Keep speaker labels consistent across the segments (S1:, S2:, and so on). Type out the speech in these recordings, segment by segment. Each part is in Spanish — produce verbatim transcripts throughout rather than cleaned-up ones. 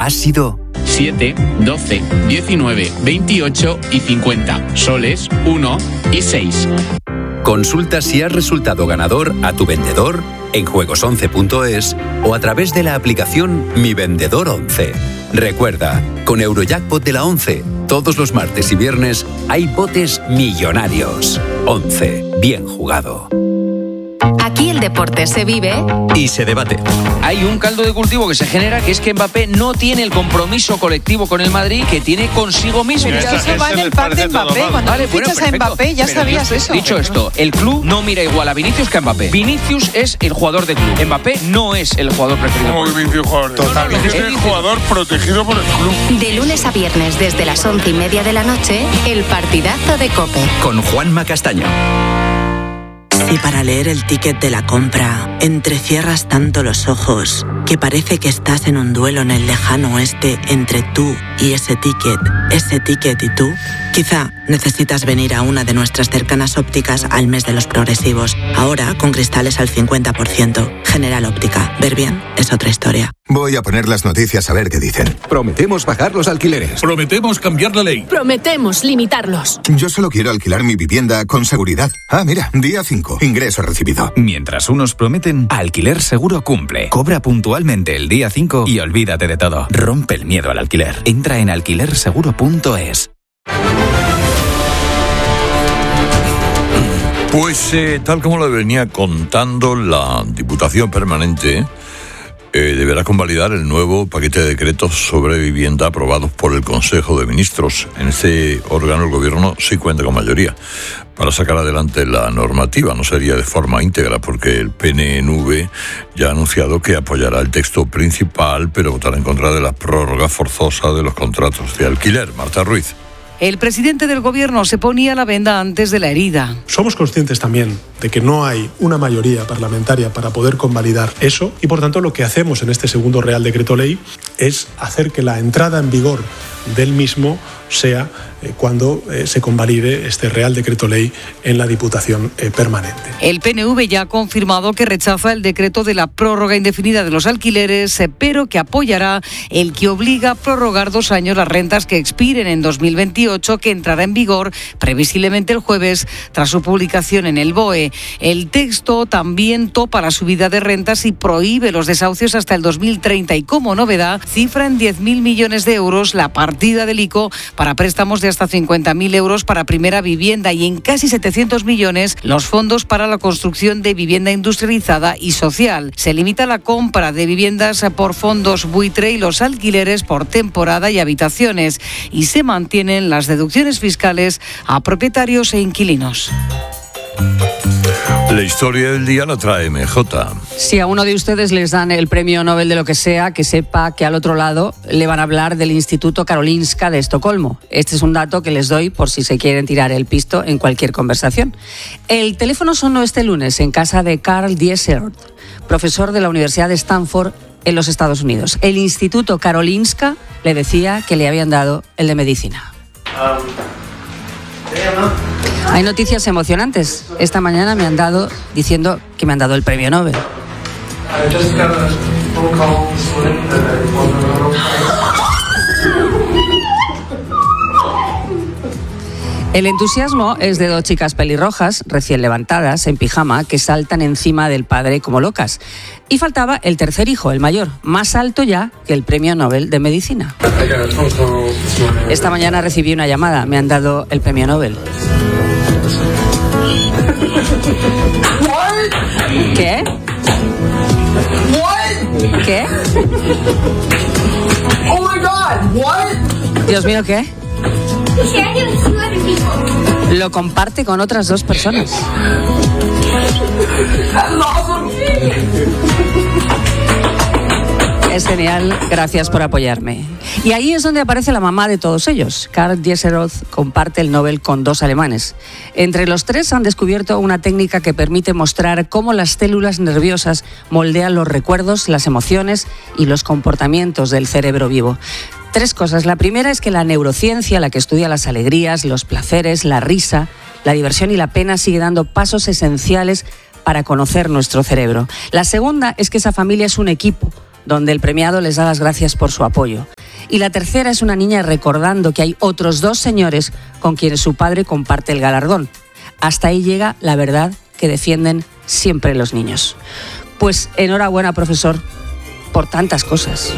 S1: ha sido
S2: siete, doce, diecinueve, veintiocho y cincuenta. Soles uno y seis.
S1: Consulta si has resultado ganador a tu vendedor en juegos once punto es o a través de la aplicación Mi Vendedor once. Recuerda, con Eurojackpot de la once, todos los martes y viernes hay botes millonarios. once. Bien jugado.
S3: Aquí el deporte se vive
S4: y se debate.
S5: Hay un caldo de cultivo que se genera, que es que Mbappé no tiene el compromiso colectivo con el Madrid que tiene consigo mismo.
S6: Pero eso va en el pack de Mbappé. Cuando
S5: vale,
S6: fichas
S5: bueno,
S6: a Mbappé ya
S5: Pero
S6: sabías
S5: dicho,
S6: eso.
S5: Dicho esto, el club no mira igual a Vinicius que a Mbappé. Vinicius es el jugador del club. Mbappé no es el jugador preferido.
S7: Como Vinicius jugador.
S8: Totalmente.
S7: Es el jugador protegido por el club.
S3: de lunes a viernes desde las once y media de la noche, el partidazo de COPE.
S4: Con Juanma Castaño.
S9: Si para leer el ticket de la compra entrecierras tanto los ojos que parece que estás en un duelo en el lejano oeste entre tú y ese ticket, ese ticket y tú, quizá necesitas venir a una de nuestras cercanas ópticas al mes de los progresivos. Ahora con cristales al cincuenta por ciento. General Óptica. Ver bien es otra historia.
S10: Voy a poner las noticias a ver qué dicen.
S11: Prometemos bajar los alquileres.
S12: Prometemos cambiar la ley.
S13: Prometemos limitarlos.
S10: Yo solo quiero alquilar mi vivienda con seguridad. Ah, mira, día cinco. Ingreso recibido.
S14: Mientras unos prometen, Alquiler Seguro cumple. Cobra puntualmente el día cinco y olvídate de todo. Rompe el miedo al alquiler. Entra en alquiler seguro punto es.
S15: Pues eh, tal como lo venía contando, la Diputación Permanente eh, deberá convalidar el nuevo paquete de decretos sobre vivienda aprobados por el Consejo de Ministros. En este órgano el Gobierno sí cuenta con mayoría para sacar adelante la normativa. No sería de forma íntegra porque el P N V ya ha anunciado que apoyará el texto principal, pero votará en contra de la prórroga forzosa de los contratos de alquiler. Marta Ruiz.
S16: El presidente del Gobierno se ponía la venda antes de la herida.
S17: Somos conscientes también de que no hay una mayoría parlamentaria para poder convalidar eso y, por tanto, lo que hacemos en este segundo Real Decreto Ley es hacer que la entrada en vigor del mismo sea eh, cuando eh, se convalide este Real Decreto Ley en la Diputación eh, Permanente.
S16: El P N V ya ha confirmado que rechaza el decreto de la prórroga indefinida de los alquileres, eh, pero que apoyará el que obliga a prorrogar dos años las rentas que expiren en dos mil veintiocho, que entrará en vigor previsiblemente el jueves tras su publicación en el B O E. El texto también topa la subida de rentas y prohíbe los desahucios hasta el dos mil treinta y, como novedad, cifra en diez mil millones de euros la partida del I C O para préstamos de hasta cincuenta mil euros para primera vivienda y en casi setecientos millones los fondos para la construcción de vivienda industrializada y social. Se limita la compra de viviendas por fondos buitre y los alquileres por temporada y habitaciones, y se mantienen las deducciones fiscales a propietarios e inquilinos.
S15: La historia del día la trae M J.
S18: Si a uno de ustedes les dan el premio Nobel de lo que sea, que sepa que al otro lado le van a hablar del Instituto Karolinska de Estocolmo. Este es un dato que les doy por si se quieren tirar el pisto en cualquier conversación. El teléfono sonó este lunes en casa de Carl Dieselrod, profesor de la Universidad de Stanford en los Estados Unidos. El Instituto Karolinska le decía que le habían dado el de medicina. Um, Hay noticias emocionantes. Esta mañana me han dado diciendo que me han dado el premio Nobel. El entusiasmo es de dos chicas pelirrojas, recién levantadas, en pijama, que saltan encima del padre como locas. Y faltaba el tercer hijo, el mayor, más alto ya que el premio Nobel de Medicina. Esta mañana recibí una llamada, me han dado el premio Nobel. ¿Qué? ¿Qué?
S19: Oh my God, what?
S18: Dios mío, ¿qué? Lo comparte con otras dos personas. Es genial, gracias por apoyarme. Y ahí es donde aparece la mamá de todos ellos. Carl Dieselrod comparte el Nobel con dos alemanes. Entre los tres han descubierto una técnica que permite mostrar cómo las células nerviosas moldean los recuerdos, las emociones y los comportamientos del cerebro vivo. Tres cosas. La primera es que la neurociencia, la que estudia las alegrías, los placeres, la risa, la diversión y la pena, sigue dando pasos esenciales para conocer nuestro cerebro. La segunda es que esa familia es un equipo donde el premiado les da las gracias por su apoyo. Y la tercera es una niña recordando que hay otros dos señores con quienes su padre comparte el galardón. Hasta ahí llega la verdad que defienden siempre los niños. Pues enhorabuena, profesor, por tantas cosas.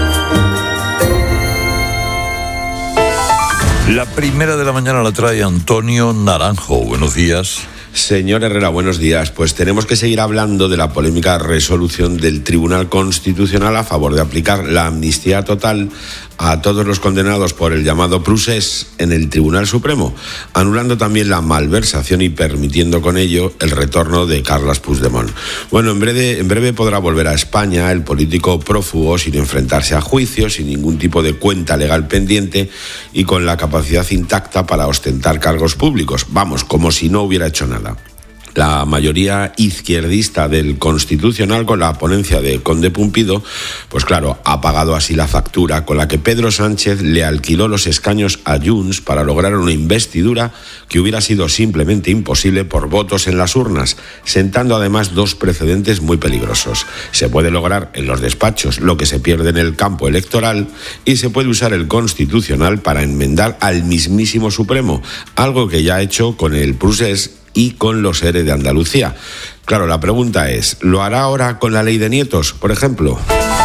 S15: La primera de la mañana la trae Antonio Naranjo. Buenos días.
S8: Señor Herrera, buenos días. Pues tenemos que seguir hablando de la polémica resolución del Tribunal Constitucional a favor de aplicar la amnistía total a todos los condenados por el llamado procés en el Tribunal Supremo, anulando también la malversación y permitiendo con ello el retorno de Carles Puigdemont. Bueno, en breve, en breve podrá volver a España el político prófugo sin enfrentarse a juicios, sin ningún tipo de cuenta legal pendiente y con la capacidad intacta para ostentar cargos públicos. Vamos, como si no hubiera hecho nada. La mayoría izquierdista del Constitucional, con la ponencia de Conde Pumpido, pues claro, ha pagado así la factura con la que Pedro Sánchez le alquiló los escaños a Junts para lograr una investidura que hubiera sido simplemente imposible por votos en las urnas, sentando además dos precedentes muy peligrosos. Se puede lograr en los despachos lo que se pierde en el campo electoral y se puede usar el Constitucional para enmendar al mismísimo Supremo, algo que ya ha hecho con el procés y con los ERE de Andalucía. Claro, la pregunta es, ¿lo hará ahora con la ley de nietos, por ejemplo?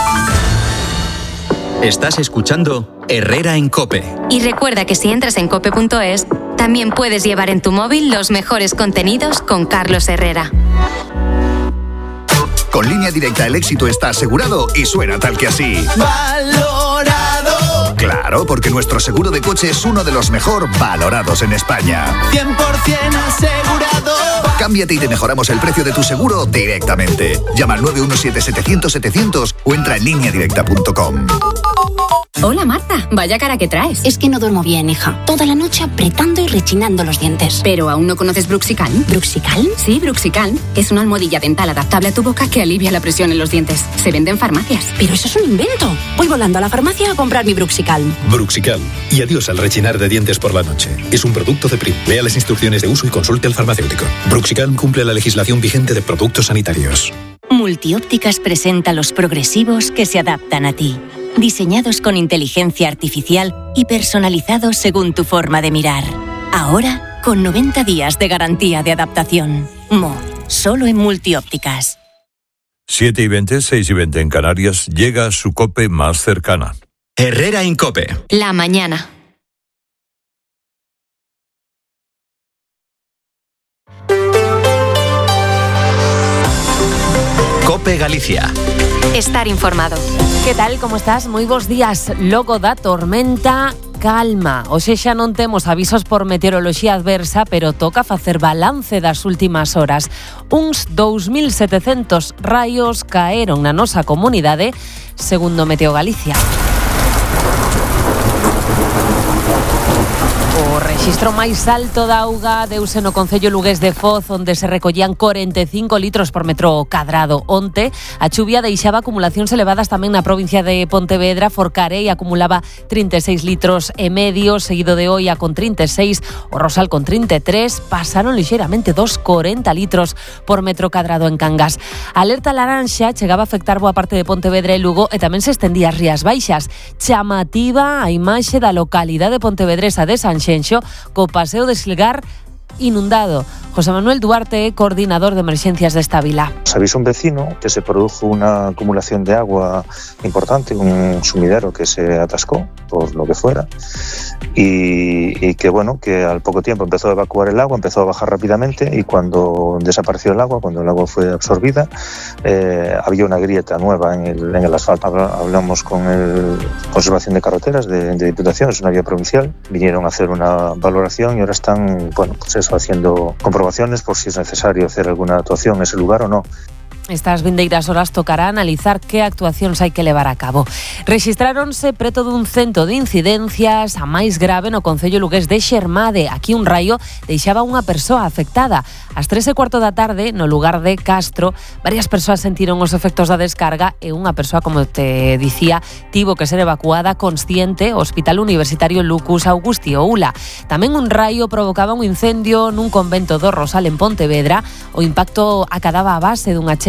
S4: Estás escuchando Herrera en COPE.
S3: Y recuerda que si entras en cope punto es, también puedes llevar en tu móvil los mejores contenidos con Carlos Herrera.
S12: Con Línea Directa el éxito está asegurado y suena tal que así. ¡Valorado! Claro, porque nuestro seguro de coche es uno de los mejor valorados en España.
S19: cien por ciento asegurado.
S12: Cámbiate y te mejoramos el precio de tu seguro directamente. Llama al nueve uno siete, setecientos, setecientos o entra en línea directa punto com.
S20: Hola Marta, vaya cara que traes.
S21: Es que no duermo bien, hija. Toda la noche apretando y rechinando los dientes.
S20: ¿Pero aún no conoces Bruxicalm?
S21: ¿Bruxicalm?
S20: Sí, Bruxicalm. Es una almohadilla dental adaptable a tu boca que alivia la presión en los dientes. Se vende en farmacias.
S21: Pero eso es un invento. Voy volando a la farmacia a comprar mi Bruxicalm.
S22: Bruxicalm. Y adiós al rechinar de dientes por la noche. Es un producto de Prim. Lea las instrucciones de uso y consulte al farmacéutico. Bruxicalm cumple la legislación vigente de productos sanitarios.
S23: Multiópticas presenta los progresivos que se adaptan a ti. Diseñados con inteligencia artificial y personalizados según tu forma de mirar. Ahora, con noventa días de garantía de adaptación. Mo, solo en Multiópticas.
S15: siete y veinte, seis y veinte en Canarias, llega su COPE más cercana.
S4: Herrera en COPE.
S3: La mañana.
S4: COPE Galicia.
S3: Estar informado.
S24: Que tal, como estás? Moi bons días. Logo da tormenta, calma. Hoxe xa non temos avisos por meteoroloxía adversa, pero toca facer balance das últimas horas. Uns dous mil setecentos raios caeron na nosa comunidade, segundo Meteo Galicia. O rexistro máis alto da auga deuse no concello lugués de Foz, onde se recollían corenta e cinco litros por metro cadrado. Onte, a chuvia deixaba acumulacións elevadas tamén na provincia de Pontevedra. Forcarei acumulaba trinta e seis litros e medio, seguido de Oia con trinta e seis, o Rosal con trinta e tres, pasaron lixeiramente dos corenta litros por metro cadrado en Cangas. A alerta laranxa chegaba a afectar boa parte de Pontevedra e Lugo e tamén se estendía as Rías Baixas. Chamativa a imaxe da localidade pontevedresa de Sanxenxo, co paseo de Silgar inundado. José Manuel Duarte, coordinador de emergencias de esta vila.
S25: Se avisó un vecino que se produjo una acumulación de agua importante, un sumidero que se atascó, por lo que fuera, y, y que bueno, que al poco tiempo empezó a evacuar el agua, empezó a bajar rápidamente, y cuando desapareció el agua, cuando el agua fue absorbida, eh, había una grieta nueva en el, en el asfalto. Hablamos con el Conservación de Carreteras de, de Diputación, es una vía provincial, vinieron a hacer una valoración y ahora están, bueno, pues eso, haciendo comprobaciones por si es necesario hacer alguna actuación en ese lugar o no.
S24: Estas vindeiras horas tocará analizar que actuacións hai que levar a cabo. Rexistráronse preto dun cento de incidencias, a máis grave no concello lugués de Xermade. Aquí un raio deixaba unha persoa afectada. Ás tres e cuarto da tarde, no lugar de Castro, varias persoas sentiron os efectos da descarga e unha persoa, como te dicía, tivo que ser evacuada consciente ao Hospital Universitario Lucus Augusti Oula. Tamén un raio provocaba un incendio nun convento do Rosal en Pontevedra. O impacto acadaba a base dunha cheme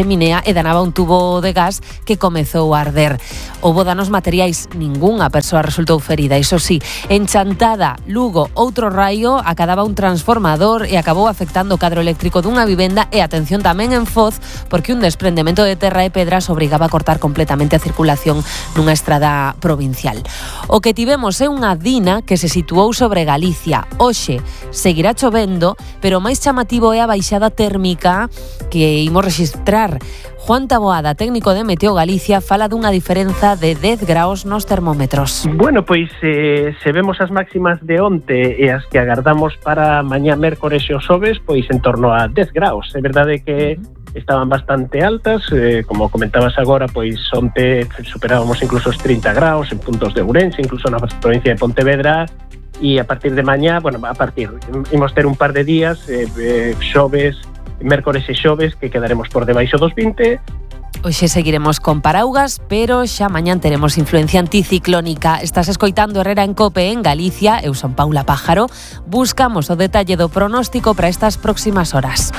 S24: cheminea e danaba un tubo de gas que comezou a arder. Houbo danos materiais, ningunha persoa resultou ferida. Iso sí, en Chantada, Lugo, outro raio, acadaba un transformador e acabou afectando o cadro eléctrico dunha vivenda e atención tamén en Foz, porque un desprendemento de terra e pedras obrigaba a cortar completamente a circulación nunha estrada provincial. O que tivemos é unha dina que se situou sobre Galicia. Hoxe seguirá chovendo, pero o máis chamativo é a baixada térmica que imos registrar. Juan Taboada, técnico de Meteo Galicia, fala dunha diferenza de dez graus nos termómetros.
S1: Bueno, pois eh, se vemos as máximas de onte e as que agardamos para mañá mércores e o xoves, pois en torno a dez graus. É verdade que estaban bastante altas, eh, como comentabas agora, pois onte superábamos incluso os trinta graus en puntos de Ourense, incluso na provincia de Pontevedra. E a partir de mañá, bueno, a partir, imos ter un par de días, eh, eh, xoves, mércores e xoves, que quedaremos por debaixo dos vinte.
S24: Hoxe seguiremos con paraugas, pero xa mañán teremos influencia anticiclónica. Estás escoitando Herrera en Cope en Galicia. Eu son Paula Pájaro. Buscamos o detalle do pronóstico para estas próximas horas.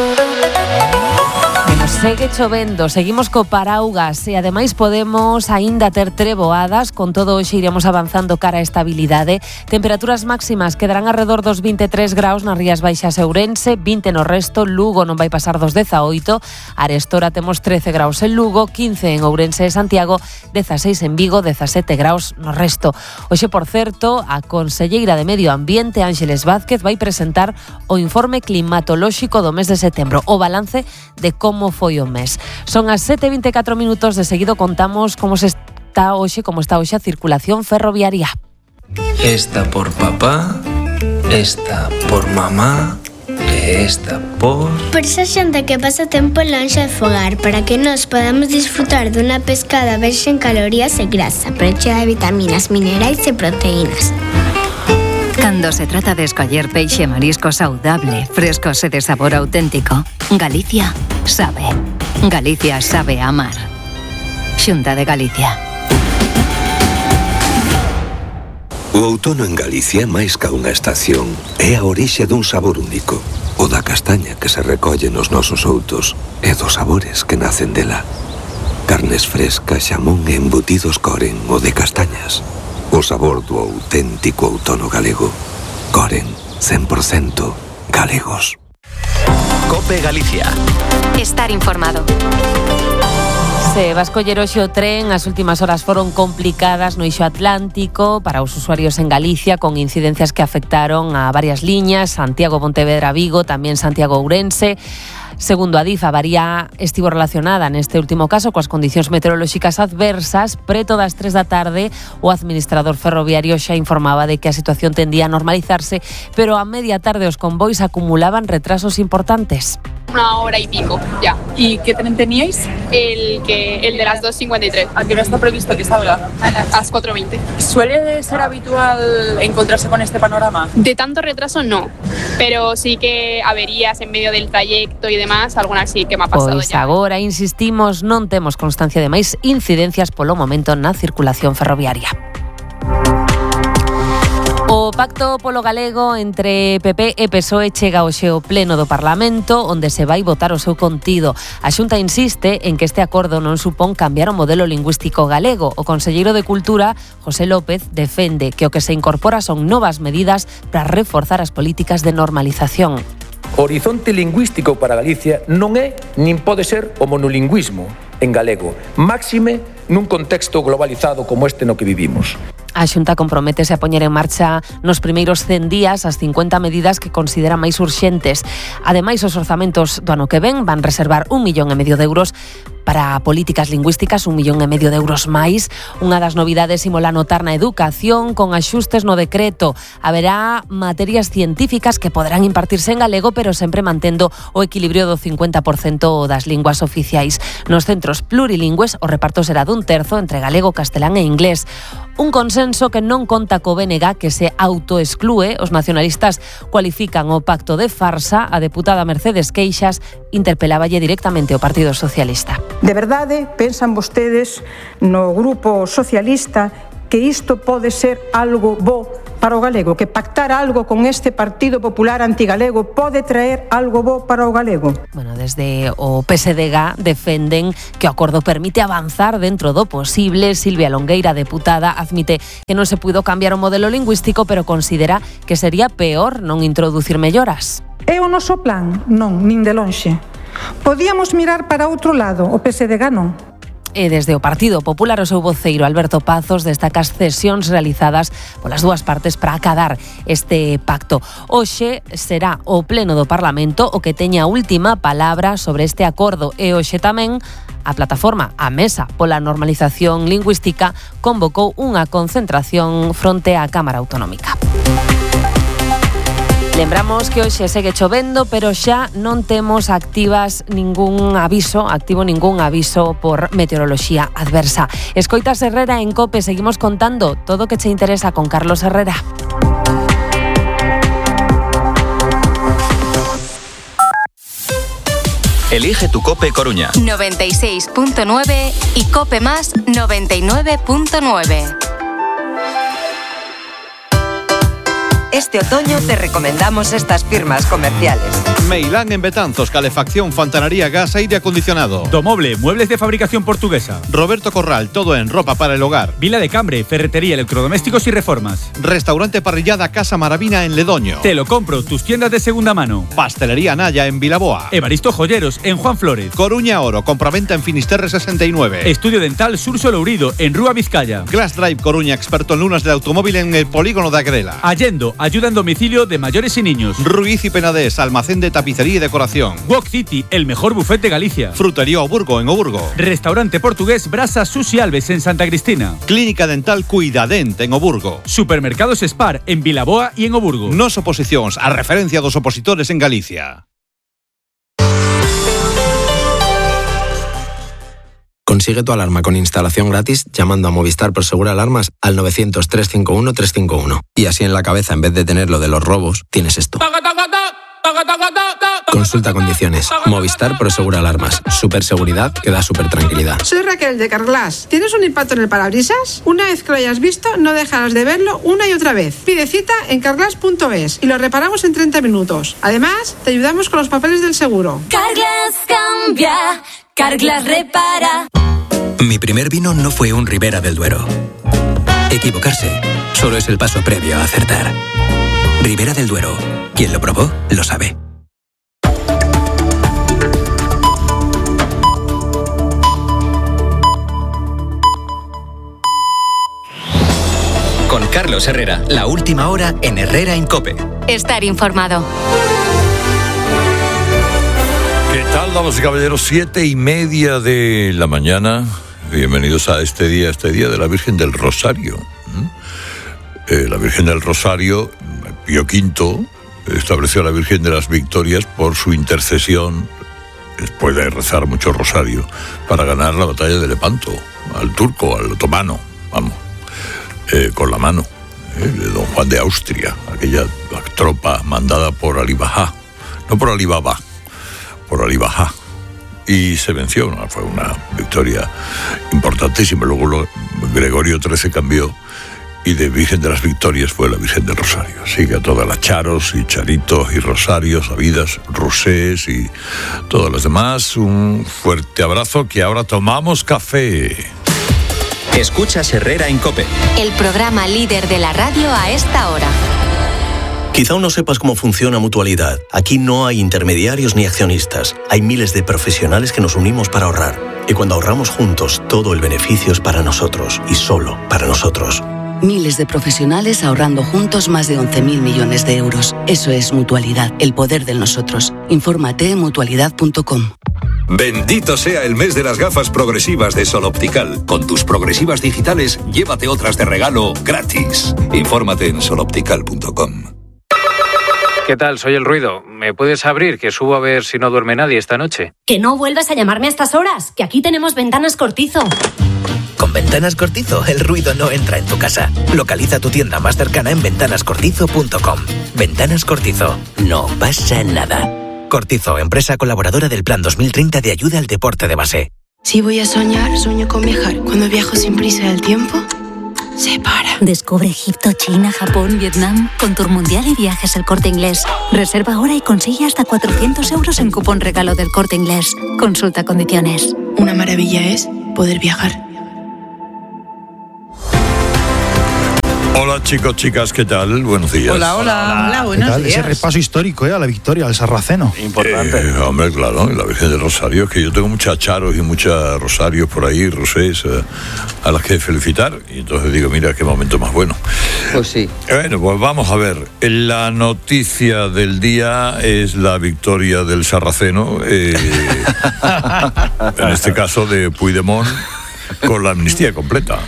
S24: Segue chovendo, seguimos co paraugas e ademais podemos aínda ter treboadas. Con todo, hoxe iremos avanzando cara a estabilidade. Temperaturas máximas quedarán alrededor dos veintitrés graus nas Rías Baixas e Ourense, vinte no resto. Lugo non vai pasar dos dezaoito. Arestora temos trece graus en Lugo, quince en Ourense e Santiago, dezaseis en Vigo, dezasete graus no resto. Hoxe, por certo, a conselleira de Medio Ambiente, Ángeles Vázquez, vai presentar o informe climatolóxico do mes de setembro, o balance de como foi o mes. Son as sete e vinte e catro minutos. De seguido contamos como se está hoxe, como está hoxe a circulación ferroviaria.
S2: Esta por papá, esta por mamá, esta por...
S5: Por esa xente que pasa tempo lonxe de fogar, para que nos podamos disfrutar dunha pescada baixa en calorías e grasa, pero chea de vitaminas, minerais e proteínas.
S6: Cando se trata de escoller peixe e marisco saudable, frescos e de sabor auténtico, Galicia sabe. Galicia sabe amar. Xunta de Galicia.
S7: O outono en Galicia é máis ca unha estación. É a orixe dun sabor único. O da castaña que se recolle nos nosos outos e dos sabores que nacen dela. Carnes frescas, xamón e embutidos Coren, o de castañas. O sabor do auténtico outono galego. Coren, cen por cento galegos.
S4: Cope Galicia.
S3: Estar informado.
S24: Se vas coller hoxe o tren, as últimas horas foron complicadas no eixo atlántico para os usuarios en Galicia, con incidencias que afectaron a varias liñas, Santiago, Pontevedra, Vigo, tamén Santiago, Ourense. Segundo a Adif, a avaría estivo relacionada neste último caso coas condicións meteorolóxicas adversas. Preto das tres da tarde, o administrador ferroviario xa informaba de que a situación tendía a normalizarse, pero a media tarde os convois acumulaban retrasos importantes.
S26: Una hora y pico, ya.
S27: ¿Y qué tren teníais?
S26: El que el de las dos cincuenta y tres.
S27: ¿A qué hora está previsto que salga?
S26: A las cuatro veinte.
S27: ¿Suele ser habitual encontrarse con este panorama?
S26: De tanto retraso no, pero sí que averías en medio del trayecto y demás, algunas sí que me ha pasado
S24: pois
S26: ya.
S24: Agora, insistimos, non temos constancia de máis incidencias polo momento na circulación ferroviaria. O pacto polo galego entre P P e P S O E chega hoxe ao pleno do Parlamento, onde se vai votar o seu contido. A Xunta insiste en que este acordo non supón cambiar o modelo lingüístico galego. O conselleiro de Cultura, José López, defende que o que se incorpora son novas medidas para reforzar as políticas de normalización.
S28: O horizonte lingüístico para Galicia non é nin pode ser o monolingüismo en galego, máxime nun contexto globalizado como este no que vivimos.
S24: A Xunta comprométese a poñer en marcha nos primeiros cen días as cincuenta medidas que considera máis urxentes. Ademais, os orzamentos do ano que ven van reservar un millón e medio de euros para políticas lingüísticas, un millón e medio de euros máis. Unha das novidades imola notar na educación, con axustes no decreto. Haberá materias científicas que poderán impartirse en galego, pero sempre mantendo o equilibrio do cincuenta por cento das linguas oficiais. Nos centros plurilingües, o reparto será dun terzo entre galego, castelán e inglés. Un consenso que non conta co B N G, que se autoexclúe. Os nacionalistas cualifican o pacto de farsa. A deputada Mercedes Queixas interpeláballe directamente ao Partido Socialista.
S29: De verdade, pensan vostedes no Grupo Socialista que isto pode ser algo bo
S9: para o galego, que pactar algo con este Partido Popular antigalego pode traer algo bo para o galego.
S24: Bueno, desde o P S D G defenden que o acordo permite avanzar dentro do posible. Silvia Longueira, deputada, admite que non se puido cambiar o modelo lingüístico, pero considera que sería peor non introducir melloras.
S9: É o noso plan? Non, nin de lonxe. Podíamos mirar para outro lado, o P S D G non.
S24: E desde o Partido Popular, o seu voceiro Alberto Pazos destaca as cesións realizadas polas dúas partes para acadar este pacto. Hoxe será o Pleno do Parlamento o que teña a última palabra sobre este acordo, e hoxe tamén a plataforma A Mesa pola Normalización Lingüística convocou unha concentración fronte á Cámara Autonómica. Lembramos que hoxe segue chovendo, pero xa non temos activas ningún aviso, activo ningún aviso por meteoroloxía adversa. Escoitas Herrera en COPE, seguimos contando todo o que che interesa con Carlos Herrera.
S4: Elige tu COPE Coruña.
S3: noventa y seis punto nueve y COPE Más noventa y nueve punto nueve.
S10: Este otoño te recomendamos estas firmas comerciales.
S11: Meilán en Betanzos, calefacción, fontanería, gas, aire acondicionado.
S13: Domoble, muebles de fabricación portuguesa.
S11: Roberto Corral, todo en ropa para el hogar.
S13: Vila de Cambre, ferretería, electrodomésticos y reformas.
S11: Restaurante Parrillada Casa Maravina en Ledoño.
S13: Te lo compro, tus tiendas de segunda mano.
S11: Pastelería Naya en Vilaboa.
S13: Evaristo Joyeros en Juan Flórez.
S11: Coruña Oro, compraventa en Finisterre sesenta y nueve.
S13: Estudio Dental Surso Lourido en Rúa Vizcaya.
S11: Glass Drive Coruña, experto en lunas del automóvil en el polígono de Agrela.
S13: Allendo, ayuda en domicilio de mayores y niños.
S11: Ruiz y Penades, almacén de tapicería y decoración.
S13: Walk City, el mejor buffet de Galicia.
S11: Frutería Oburgo en Oburgo.
S13: Restaurante portugués Brasa Susi Alves en Santa Cristina.
S11: Clínica dental Cuidadent en Oburgo.
S13: Supermercados Spar en Vilaboa y en Oburgo.
S11: Nos oposicións, a referencia dos opositores en Galicia.
S14: Consigue tu alarma con instalación gratis llamando a Movistar Prosegur Alarmas al novecientos, trescientos cincuenta y uno, trescientos cincuenta y uno. Y así en la cabeza, en vez de tener lo de los robos, tienes esto. Consulta condiciones. Movistar Prosegur Alarmas. Super seguridad que da super tranquilidad.
S16: Soy Raquel de Carglass. ¿Tienes un impacto en el parabrisas? Una vez que lo hayas visto, no dejarás de verlo una y otra vez. Pide cita en carglass punto es y lo reparamos en treinta minutos. Además, te ayudamos con los papeles del seguro.
S17: Carglass cambia, Carglass repara.
S18: Mi primer vino no fue un Ribera del Duero. Equivocarse solo es el paso previo a acertar. Ribera del Duero. Quien lo probó, lo sabe.
S4: Con Carlos Herrera, la última hora en Herrera en COPE.
S3: Estar informado.
S15: ¿Qué tal, damas y caballeros? Siete y media de la mañana. Bienvenidos a este día, este día de la Virgen del Rosario. Eh, la Virgen del Rosario, Pío quinto, estableció a la Virgen de las Victorias por su intercesión, después de rezar mucho rosario, para ganar la batalla de Lepanto, al turco, al otomano, vamos, eh, con la mano, eh, de don Juan de Austria, aquella tropa mandada por Ali Bajá, no por Ali Baba, por Ali Bajá. Y se venció, ¿no? Fue una victoria importantísima. Luego lo, Gregorio trece cambió y de Virgen de las Victorias fue la Virgen del Rosario. Así que a todas las charos y charitos y rosarios, habidas, rosés y todas las demás, un fuerte abrazo, que ahora tomamos café.
S4: Escuchas Herrera en COPE.
S3: El programa líder de la radio a esta hora.
S29: Quizá aún no sepas cómo funciona Mutualidad. Aquí no hay intermediarios ni accionistas. Hay miles de profesionales que nos unimos para ahorrar. Y cuando ahorramos juntos, todo el beneficio es para nosotros y solo para nosotros.
S30: Miles de profesionales ahorrando juntos más de once mil millones de euros. Eso es Mutualidad, el poder del nosotros. Infórmate en mutualidad punto com.
S7: Bendito sea el mes de las gafas progresivas de Sol Optical. Con tus progresivas digitales, llévate otras de regalo gratis. Infórmate en sol optical punto com.
S31: ¿Qué tal? Soy El Ruido. ¿Me puedes abrir, que subo a ver si no duerme nadie esta noche?
S32: Que no vuelvas a llamarme a estas horas, que aquí tenemos Ventanas Cortizo.
S33: Con Ventanas Cortizo, el ruido no entra en tu casa. Localiza tu tienda más cercana en ventanas cortizo punto com. Ventanas Cortizo. No pasa nada. Cortizo, empresa colaboradora del Plan dos mil treinta de ayuda al deporte de base.
S34: Si voy a soñar, sueño con viajar. Cuando viajo sin prisa del tiempo,
S32: Separa.
S1: Descubre Egipto, China, Japón, Vietnam con Tour Mundial y Viajes El Corte Inglés. Reserva ahora y consigue hasta cuatrocientos euros en cupón regalo del Corte Inglés. Consulta condiciones.
S32: Una maravilla es poder viajar.
S15: Hola chicos, chicas, ¿qué tal? Buenos días.
S2: Hola, hola, hola, buenos días.
S5: Ese repaso histórico, ¿eh? A la victoria del Sarraceno.
S15: Importante. Eh, hombre, claro, la Virgen del Rosario, es que yo tengo muchas charos y muchas rosarios por ahí, rosés, eh, a las que felicitar. Y entonces digo, mira, qué momento más bueno.
S2: Pues sí.
S15: Bueno, pues vamos a ver. La noticia del día es la victoria del Sarraceno, eh, en este caso de Puigdemont, con la amnistía completa.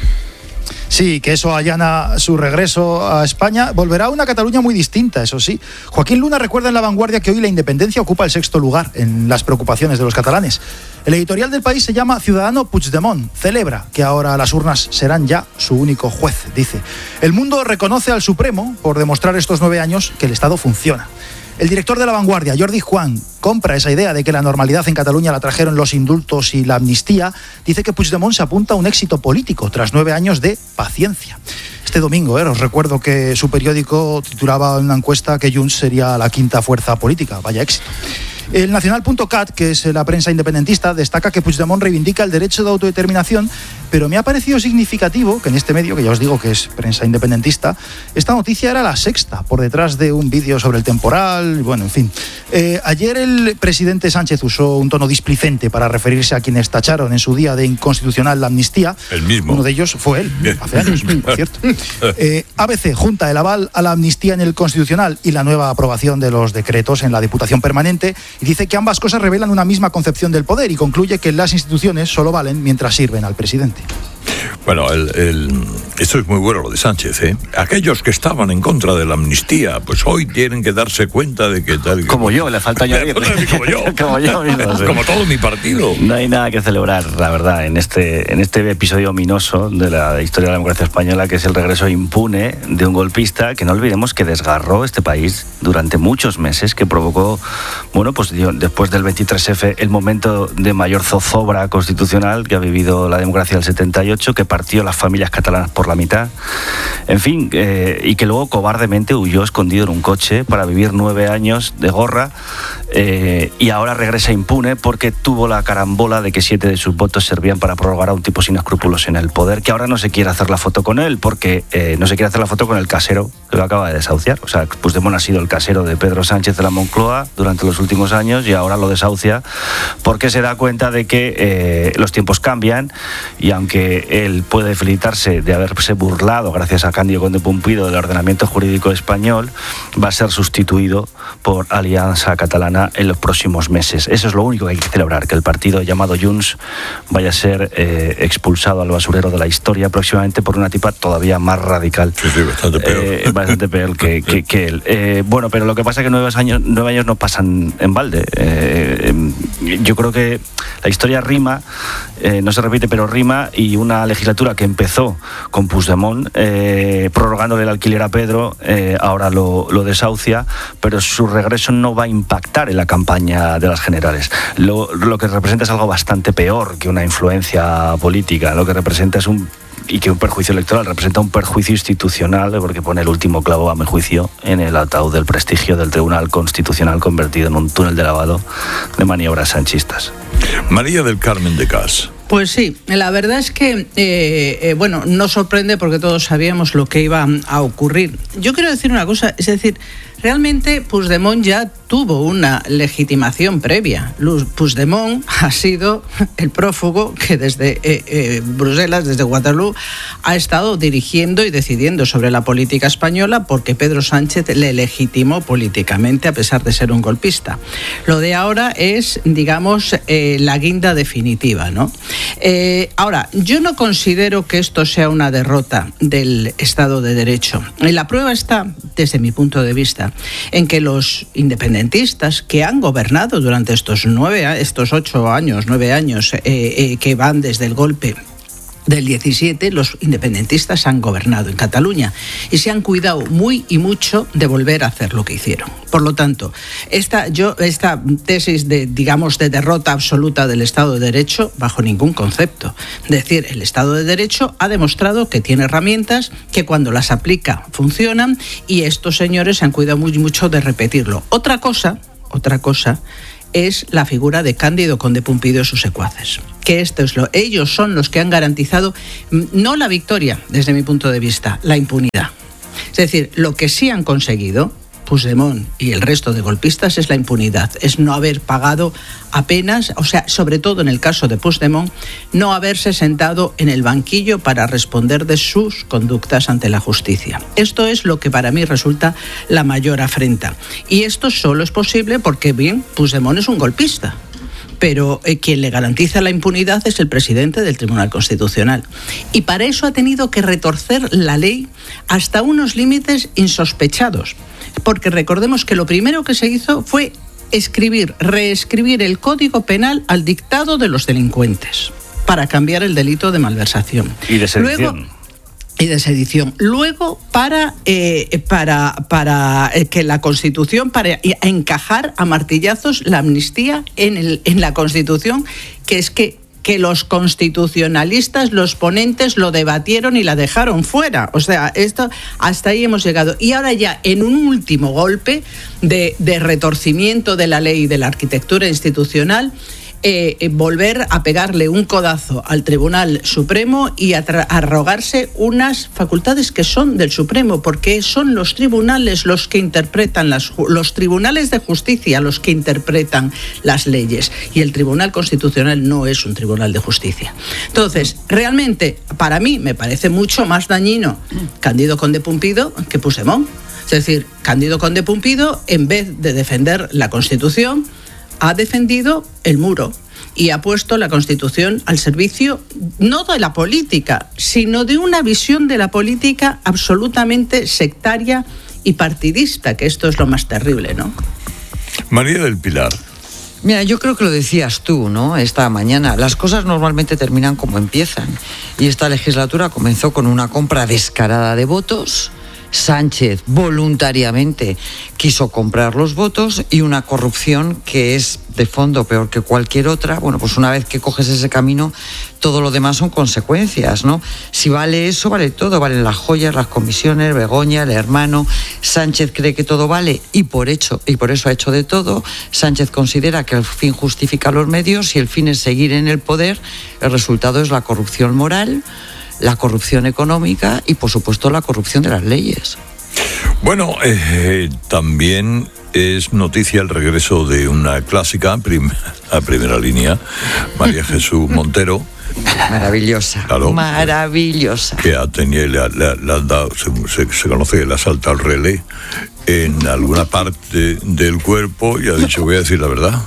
S5: Sí, que eso allana su regreso a España. Volverá a una Cataluña muy distinta, eso sí. Joaquín Luna recuerda en La Vanguardia que hoy la independencia ocupa el sexto lugar en las preocupaciones de los catalanes. El editorial del País se llama Ciudadano Puigdemont. Celebra que ahora las urnas serán ya su único juez, dice. El mundo reconoce al Supremo por demostrar estos nueve años que el Estado funciona. El director de La Vanguardia, Jordi Juan, compra esa idea de que la normalidad en Cataluña la trajeron los indultos y la amnistía. Dice que Puigdemont se apunta a un éxito político tras nueve años de paciencia. Este domingo, eh, os recuerdo que su periódico titulaba en una encuesta que Junts sería la quinta fuerza política. Vaya éxito. El Nacional punto cat, que es la prensa independentista, destaca que Puigdemont reivindica el derecho de autodeterminación, pero me ha parecido significativo que en este medio, que ya os digo que es prensa independentista, esta noticia era la sexta, por detrás de un vídeo sobre el temporal, bueno, en fin. Eh, ayer el presidente Sánchez usó un tono displicente para referirse a quienes tacharon en su día de inconstitucional la amnistía.
S15: El mismo.
S5: Uno de ellos fue él, Bien. hace años, por cierto. Eh, A B C junta el aval a la amnistía en el Constitucional y la nueva aprobación de los decretos en la Diputación Permanente, y dice que ambas cosas revelan una misma concepción del poder y concluye que las instituciones solo valen mientras sirven al presidente.
S15: Bueno, el, el, esto es muy bueno lo de Sánchez, ¿eh? Aquellos que estaban en contra de la amnistía, pues hoy tienen que darse cuenta de que tal...
S6: Como yo, le falta añadir.
S15: Como yo.
S6: Como yo mismo, sí.
S15: Como todo mi partido.
S6: No hay nada que celebrar, la verdad, en este, en este episodio ominoso de la historia de la democracia española, que es el regreso impune de un golpista que no olvidemos que desgarró este país durante muchos meses, que provocó, bueno, pues después del veintitrés efe, el momento de mayor zozobra constitucional que ha vivido la democracia del setenta y ocho, que partió las familias catalanas por la mitad, en fin, eh, y que luego cobardemente huyó escondido en un coche para vivir nueve años de gorra, eh, y ahora regresa impune porque tuvo la carambola de que siete de sus votos servían para prorrogar a un tipo sin escrúpulos en el poder, que ahora no se quiere hacer la foto con él porque eh, no se quiere hacer la foto con el casero que lo acaba de desahuciar. O sea, Puigdemont ha sido el casero de Pedro Sánchez de la Moncloa durante los últimos años y ahora lo desahucia porque se da cuenta de que eh, los tiempos cambian, y aunque él puede felicitarse de haberse burlado gracias a Cándido Conde Pumpido del ordenamiento jurídico español, va a ser sustituido por Alianza Catalana en los próximos meses. Eso es lo único que hay que celebrar, que el partido llamado Junts vaya a ser eh, expulsado al basurero de la historia próximamente por una tipa todavía más radical.
S15: Sí, sí, bastante peor.
S6: Eh, bastante peor que, que, que él. Eh, bueno, pero lo que pasa es que nueve años, nueve años no pasan en balde. Eh, eh, yo creo que la historia rima, eh, no se repite, pero rima, y una legislatura que empezó con Puigdemont eh, prorrogándole el alquiler a Pedro, eh, ahora lo, lo desahucia, pero su regreso no va a impactar en la campaña de las generales. Lo, lo que representa es algo bastante peor que una influencia política. Lo que representa es un y que un perjuicio electoral representa un perjuicio institucional, porque pone el último clavo, a mi juicio, en el ataúd del prestigio del Tribunal Constitucional, convertido en un túnel de lavado de maniobras sanchistas.
S15: María del Carmen de Cas.
S2: Pues sí, la verdad es que, eh, eh, bueno, no sorprende porque todos sabíamos lo que iba a ocurrir. Yo quiero decir una cosa, es decir, realmente Puigdemont ya tuvo una legitimación previa. Puigdemont ha sido el prófugo que desde eh, eh, Bruselas, desde Waterloo, ha estado dirigiendo y decidiendo sobre la política española porque Pedro Sánchez le legitimó políticamente a pesar de ser un golpista. Lo de ahora es, digamos, eh, la guinda definitiva, ¿no? Eh, ahora, yo no considero que esto sea una derrota del Estado de Derecho. Y la prueba está, desde mi punto de vista, en que los independentistas que han gobernado durante estos nueve, estos ocho años, nueve años, eh, eh, que van desde el golpe del diecisiete, los independentistas han gobernado en Cataluña y se han cuidado muy y mucho de volver a hacer lo que hicieron. Por lo tanto, esta, yo, esta tesis de, digamos, de derrota absoluta del Estado de Derecho, bajo ningún concepto. Es decir, el Estado de Derecho ha demostrado que tiene herramientas que cuando las aplica funcionan, y estos señores se han cuidado muy mucho de repetirlo. Otra cosa, otra cosa es la figura de Cándido Conde Pumpido y sus secuaces. Que esto es lo, ellos son los que han garantizado no la victoria, desde mi punto de vista, la impunidad. Es decir, lo que sí han conseguido Puigdemont y el resto de golpistas es la impunidad, es no haber pagado apenas, o sea, sobre todo en el caso de Puigdemont, no haberse sentado en el banquillo para responder de sus conductas ante la justicia. Esto es lo que para mí resulta la mayor afrenta. Y esto solo es posible porque, bien, Puigdemont es un golpista, pero eh, quien le garantiza la impunidad es el presidente del Tribunal Constitucional. Y para eso ha tenido que retorcer la ley hasta unos límites insospechados. Porque recordemos que lo primero que se hizo fue escribir, reescribir el Código Penal al dictado de los delincuentes para cambiar el delito de malversación.
S6: Y de sedición.
S2: Luego, y de sedición. Luego, para, eh, para, para que la Constitución, para encajar a martillazos la amnistía en, el, en la Constitución, que es que que los constitucionalistas, los ponentes, lo debatieron y la dejaron fuera. O sea, esto hasta ahí hemos llegado. Y ahora ya, en un último golpe de, de retorcimiento de la ley y de la arquitectura institucional, Eh, eh, volver a pegarle un codazo al Tribunal Supremo y a tra- arrogarse unas facultades que son del Supremo, porque son los tribunales los que interpretan las los tribunales de justicia los que interpretan las leyes, y el Tribunal Constitucional no es un tribunal de justicia. Entonces, realmente, para mí me parece mucho más dañino Cándido Conde Pumpido que Puigdemont. Es decir, Cándido Conde Pumpido, en vez de defender la Constitución, ha defendido el muro y ha puesto la Constitución al servicio no de la política, sino de una visión de la política absolutamente sectaria y partidista, que esto es lo más terrible, ¿no?
S15: María del Pilar.
S8: Mira, yo creo que lo decías tú, ¿no? Esta mañana. Las cosas normalmente terminan como empiezan. Y esta legislatura comenzó con una compra descarada de votos. Sánchez voluntariamente quiso comprar los votos, y una corrupción que es de fondo peor que cualquier otra. Bueno, pues una vez que coges ese camino, todo lo demás son consecuencias, ¿no? Si vale eso, vale todo, valen las joyas, las comisiones, Begoña, el hermano. Sánchez cree que todo vale y por hecho, y por eso ha hecho de todo. Sánchez considera que el fin justifica los medios, y el fin es seguir en el poder. El resultado es la corrupción moral, la corrupción económica y, por supuesto, la corrupción de las leyes.
S15: Bueno, eh, también es noticia el regreso de una clásica prim- a primera línea, María Jesús Montero.
S8: Maravillosa,
S15: claro,
S8: maravillosa.
S15: Que ha tenido, le, le, le han dado, se, se, se conoce que le ha saltado el relé en alguna parte del cuerpo y ha dicho, voy a decir la verdad.